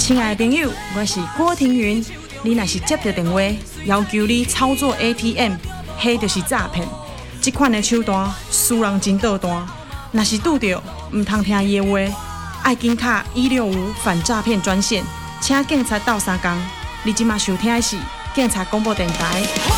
亲爱的朋友，我是郭庭云。你若是接到电话，要求你操作 ATM， 迄就是诈骗。这款的手段，输人真倒弹。若是拄到，唔通听伊的话，爱紧卡165反诈骗专线，请警察斗相共。你即马收听的是警察广播电台。